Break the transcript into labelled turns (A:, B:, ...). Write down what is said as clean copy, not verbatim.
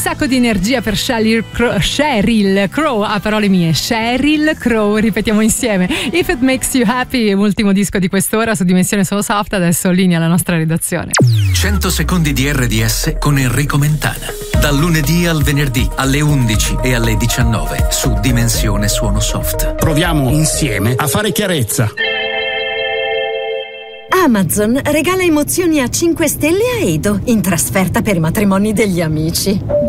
A: sacco di energia per Sheryl Crow, a parole mie, Sheryl Crow, ripetiamo insieme. If It Makes You Happy, ultimo disco di quest'ora su Dimensione Sono Soft. Adesso linea la nostra redazione.
B: 100 secondi di RDS con Enrico Mentana. Dal lunedì al venerdì alle 11 e alle 19 su Dimensione Suono Soft.
C: Proviamo insieme a fare chiarezza.
D: Amazon regala emozioni a 5 stelle a Edo in trasferta per i matrimoni degli amici.